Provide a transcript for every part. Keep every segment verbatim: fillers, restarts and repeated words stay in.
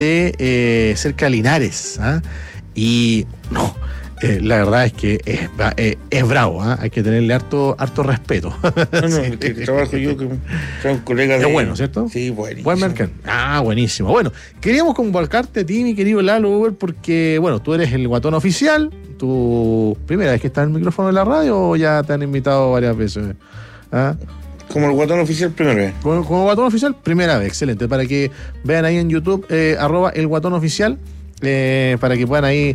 de eh, cerca de Linares. ¿Ah? Y no, eh, la verdad es que es, eh, es bravo, ¿eh? Hay que tenerle harto, harto respeto. No, no, sí. que, que trabajo yo, que soy un colega de... Es bueno, ¿cierto? Sí, buenísimo. Buen mercado. Ah, buenísimo. Bueno, queríamos convocarte a ti, mi querido Lalo Uber, porque, bueno, tú eres el guatón oficial. ¿Tu primera vez que estás en el micrófono de la radio o ya te han invitado varias veces? ¿Ah? Como el guatón oficial, primera vez. Como, como guatón oficial, primera vez. Excelente. Para que vean ahí en YouTube, eh, arroba el guatón oficial. Eh, para que puedan ahí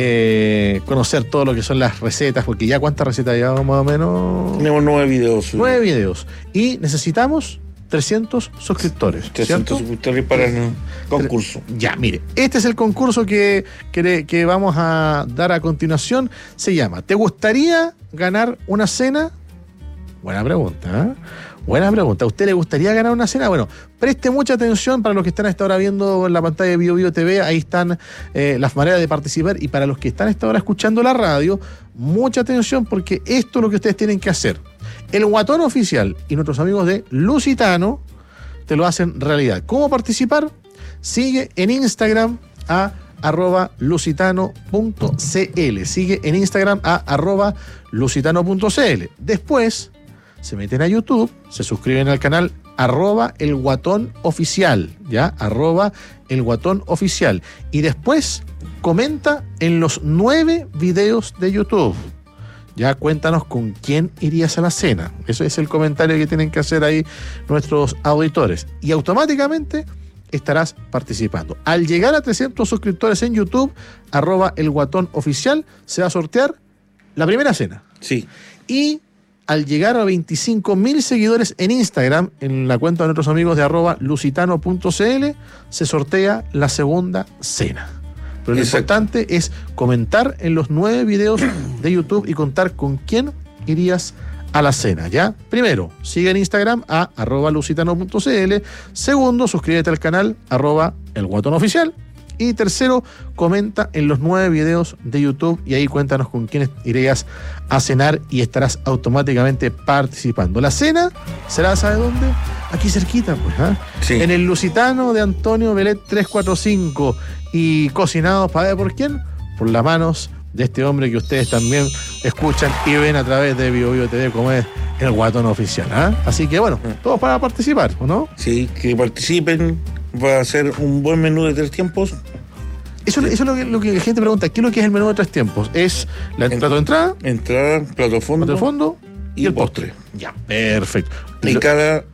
eh, conocer todo lo que son las recetas, porque ya cuántas recetas llevamos más o menos. Tenemos nueve videos. Nueve videos. Y necesitamos trescientos suscriptores. trescientos suscriptores para el concurso. Ya, mire, este es el concurso que, que, que vamos a dar a continuación. Se llama ¿Te gustaría ganar una cena? Buena pregunta, ¿eh? Buena pregunta. ¿A usted le gustaría ganar una cena? Bueno, preste mucha atención para los que están a esta hora viendo en la pantalla de Bio Bio T V. Ahí están eh, las maneras de participar. Y para los que están a esta hora escuchando la radio, mucha atención porque esto es lo que ustedes tienen que hacer. El Guatón Oficial y nuestros amigos de Lusitano te lo hacen realidad. ¿Cómo participar? Sigue en Instagram a arroba lusitano punto cl. Sigue en Instagram a arroba lusitano punto cl. Después se meten a YouTube, se suscriben al canal arroba el guatón oficial, ¿ya? Arroba el guatón oficial. Y después comenta en los nueve videos de YouTube. Ya cuéntanos con quién irías a la cena. Eso es el comentario que tienen que hacer ahí nuestros auditores. Y automáticamente estarás participando. Al llegar a trescientos suscriptores en YouTube, arroba el guatón oficial, se va a sortear la primera cena. Sí. Y al llegar a veinticinco mil seguidores en Instagram, en la cuenta de nuestros amigos de arroba lusitano punto cl, se sortea la segunda cena. Pero lo Exacto. importante es comentar en los nueve videos de YouTube y contar con quién irías a la cena, ¿ya? Primero, sigue en Instagram a arroba lusitano punto cl. Segundo, suscríbete al canal arroba el guatón oficial. Y tercero, comenta en los nueve videos de YouTube y ahí cuéntanos con quién irías a cenar y estarás automáticamente participando. La cena será, ¿sabe dónde? Aquí cerquita, pues, ¿ah? Sí. En el Lusitano de Antonio Belet trescientos cuarenta y cinco y cocinados, ¿para ver por quién? Por las manos de este hombre que ustedes también escuchan y ven a través de Bio Bio T V, como es el Guatón Oficial, ¿ah? Así que bueno, todos para participar, ¿o no? Sí, que participen. Va a ser un buen menú de tres tiempos. Eso, eso es lo que, lo que la gente pregunta. ¿Qué es lo que es el menú de tres tiempos? Es la En- plato de entrada, Entrada, plato fondo, plato de fondo y, y el postre. postre. Ya, perfecto. Y Lo- cada,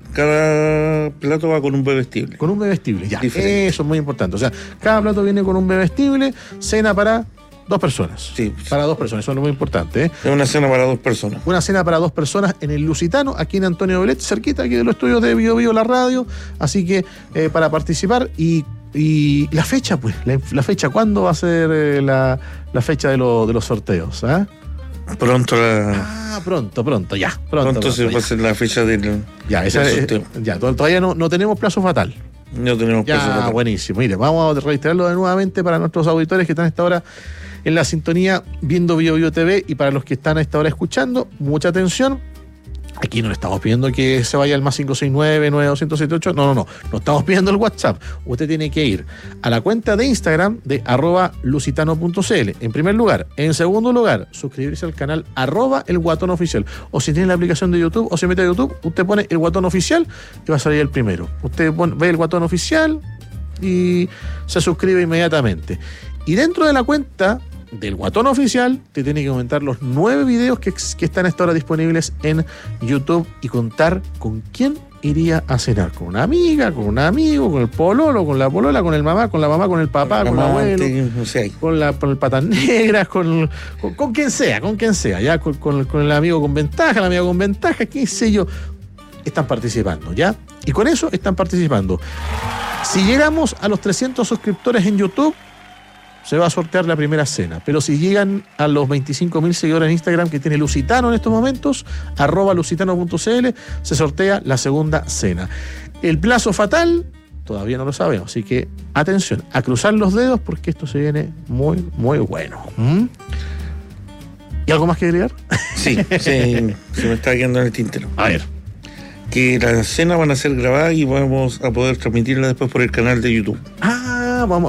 cada plato va con un bebestible. Con un bebestible, ya. Diferente. Eso es muy importante. O sea, cada plato viene con un bebestible, cena para dos personas. Sí. Para dos personas, eso es lo muy importante, ¿eh? Es una cena para dos personas. Una cena para dos personas en el Lusitano, aquí en Antonio Belet, cerquita aquí de los estudios de Bio Bio, la radio. Así que eh, para participar y, y la fecha, pues, la, la fecha, ¿cuándo va a ser eh, la, la fecha de, lo- de los sorteos? ¿Ah? Pronto la, Ah, pronto, pronto, ya. Pronto, pronto se pronto, va a hacer la fecha del, ya, ya, esa, del eh, sorteo. ya, to- todavía no, no tenemos plazo fatal. No tenemos Ya, plazo para- buenísimo. Mire, vamos a reiterarlo de nuevamente para nuestros auditores que están a esta hora en la sintonía viendo Bio Bio T V y para los que están a esta hora escuchando, mucha atención. Aquí no le estamos pidiendo que se vaya al más cinco seis nueve, nueve dos cero siete ocho. No, no, no. No estamos pidiendo el WhatsApp. Usted tiene que ir a la cuenta de Instagram de arroba lusitano punto cl. En primer lugar. En segundo lugar, suscribirse al canal arroba el guatón oficial. O si tiene la aplicación de YouTube o se mete a YouTube, usted pone el guatón oficial y va a salir el primero. Usted pone- ve el guatón oficial y se suscribe inmediatamente. Y dentro de la cuenta del Guatón Oficial te tiene que comentar los nueve videos que, que están a esta hora disponibles en YouTube y contar con quién iría a cenar. Con una amiga, con un amigo, con el pololo, con la polola, con el mamá, con la mamá, con el papá, con el abuelo, Amante, no sé. con, la, con el patas negras, con, con, con quien sea, con quien sea, ya con, con, con el amigo con ventaja, la amiga con ventaja, qué sé yo. Están participando, ¿ya? Y con eso están participando. Si llegamos a los trescientos suscriptores en YouTube, se va a sortear la primera cena. Pero si llegan a los veinticinco mil seguidores en Instagram que tiene Lusitano en estos momentos, arroba lusitano punto cl, se sortea la segunda cena. El plazo fatal todavía no lo sabemos, así que atención, a cruzar los dedos porque esto se viene muy, muy bueno. ¿Mm? ¿Y algo más que agregar? Sí, se, se me está quedando en el tintero. A ver. Que las cenas van a ser grabadas y vamos a poder transmitirlas después por el canal de YouTube. Ah, Ah, vamos,